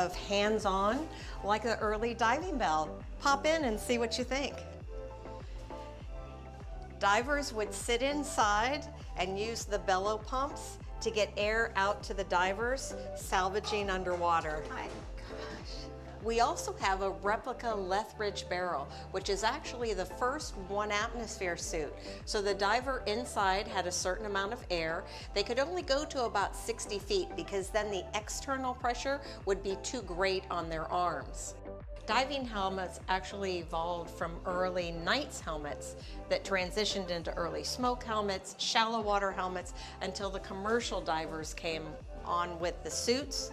of hands-on, like the early diving bell. Pop in and see what you think. Divers would sit inside and use the bellow pumps to get air out to the divers, salvaging underwater. My gosh. We also have a replica Lethbridge barrel, which is actually the first 1 atmosphere suit. So the diver inside had a certain amount of air. They could only go to about 60 feet because then the external pressure would be too great on their arms. Diving helmets actually evolved from early Knights helmets that transitioned into early smoke helmets, shallow water helmets, until the commercial divers came on with the suits.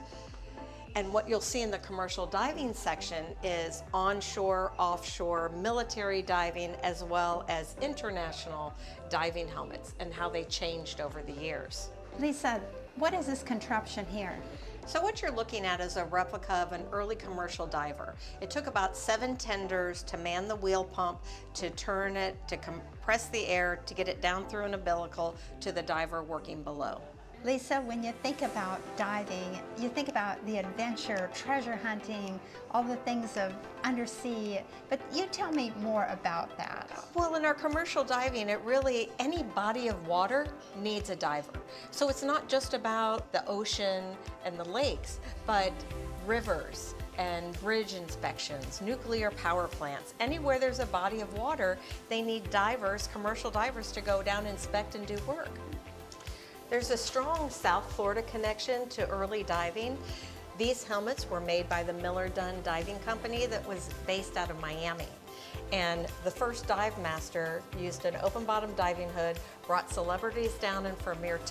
And what you'll see in the commercial diving section is onshore, offshore, military diving, as well as international diving helmets and how they changed over the years. Lisa, what is this contraption here? So what you're looking at is a replica of an early commercial diver. It took about 7 tenders to man the wheel pump, to turn it, to compress the air, to get it down through an umbilical to the diver working below. Lisa, when you think about diving, you think about the adventure, treasure hunting, all the things of undersea, but you tell me more about that. Well, in our commercial diving, any body of water needs a diver. So it's not just about the ocean and the lakes, but rivers and bridge inspections, nuclear power plants. Anywhere there's a body of water, they need divers, commercial divers, to go down, inspect, and do work. There's a strong South Florida connection to early diving. These helmets were made by the Miller-Dunn Diving Company that was based out of Miami. And the first dive master used an open bottom diving hood, brought celebrities down, and for a mere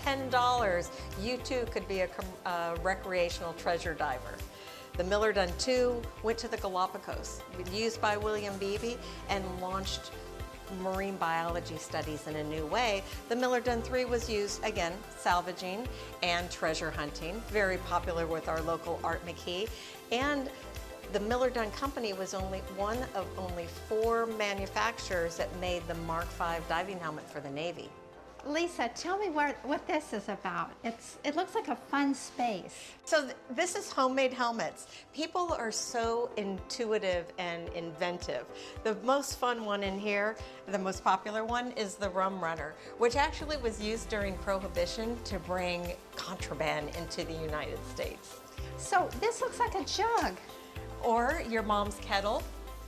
$10, you too could be a recreational treasure diver. The Miller-Dunn 2 went to the Galapagos, used by William Beebe, and launched marine biology studies in a new way. The Miller-Dunn 3 was used, again, salvaging and treasure hunting, very popular with our local Art McKee. And the Miller-Dunn Company was one of only 4 manufacturers that made the Mark V diving helmet for the Navy. Lisa, tell me what this is about. It looks like a fun space. So this is homemade helmets. People are so intuitive and inventive. The most fun one in here, the most popular one, is the Rum Runner, which actually was used during Prohibition to bring contraband into the United States. So this looks like a jug. Or your mom's kettle.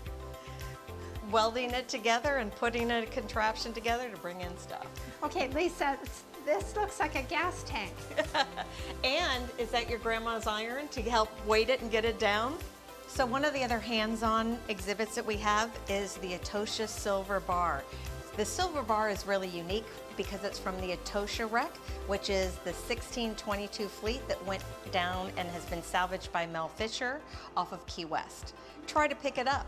Welding it together and putting a contraption together to bring in stuff. Okay, Lisa, this looks like a gas tank. And is that your grandma's iron to help weight it and get it down? So one of the other hands-on exhibits that we have is the Etosha Silver Bar. The silver bar is really unique because it's from the Etosha wreck, which is the 1622 fleet that went down and has been salvaged by Mel Fisher off of Key West. Try to pick it up.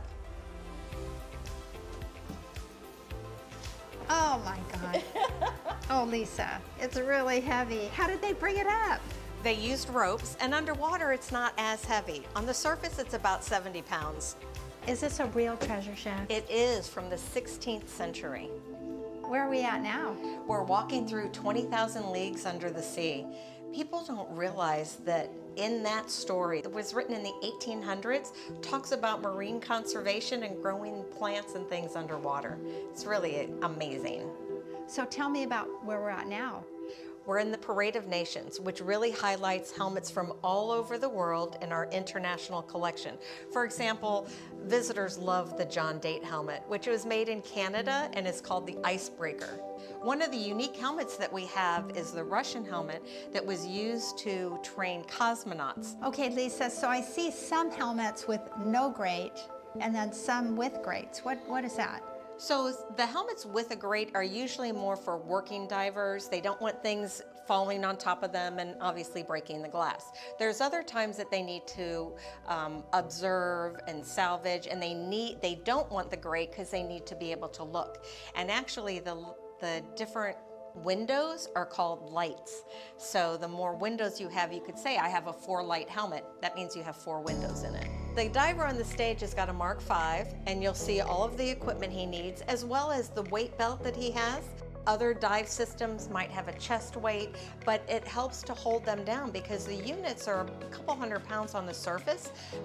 Oh my God. Oh, Lisa, it's really heavy. How did they bring it up? They used ropes, and underwater it's not as heavy. On the surface it's about 70 pounds. Is this a real treasure chest? It is from the 16th century. Where are we at now? We're walking through 20,000 leagues under the sea. People don't realize that in that story that was written in the 1800s, talks about marine conservation and growing plants and things underwater. It's really amazing. So tell me about where we're at now. We're in the Parade of Nations, which really highlights helmets from all over the world in our international collection. For example, visitors love the John Date helmet, which was made in Canada and is called the Icebreaker. One of the unique helmets that we have is the Russian helmet that was used to train cosmonauts. Okay, Lisa, so I see some helmets with no grate and then some with grates. What is that? So the helmets with a grate are usually more for working divers. They don't want things falling on top of them and obviously breaking the glass. There's other times that they need to observe and salvage, and they don't want the grate because they need to be able to look. And actually the different windows are called lights. So the more windows you have, you could say, I have a 4-light helmet. That means you have 4 windows in it. The diver on the stage has got a Mark V, and you'll see all of the equipment he needs, as well as the weight belt that he has. Other dive systems might have a chest weight, but it helps to hold them down because the units are a couple hundred pounds on the surface,